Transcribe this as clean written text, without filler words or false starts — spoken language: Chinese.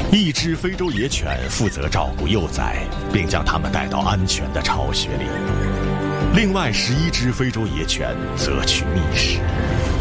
一只非洲野犬负责照顾幼崽，并将它们带到安全的巢穴里。另外11只非洲野犬则去觅食。